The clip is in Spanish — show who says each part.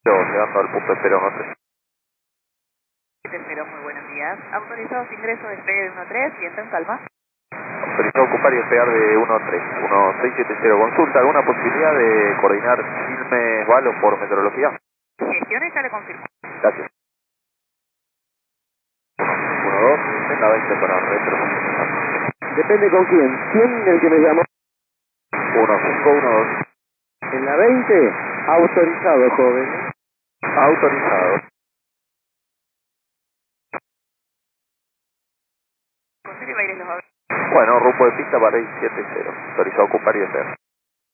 Speaker 1: llegando al punto de espera 13.
Speaker 2: Tercero, muy buenos días. Autorizados ingresos, despegue de 13, viento en calma.
Speaker 1: Autorizado ocupar y despegar de 1670. Consulta, ¿alguna posibilidad de coordinar Quilmes Valos por meteorología?
Speaker 2: Gestiones, ya le confirmo.
Speaker 1: Gracias. 12, en la 20 para retro.
Speaker 3: Depende con quién. ¿Quién el que me llamó?
Speaker 1: 1512.
Speaker 3: En la 20, autorizado, joven.
Speaker 1: Autorizado.
Speaker 2: José Rivera los
Speaker 1: Bueno, rumbo de pista para 670. Autorizado ocupar y despegar.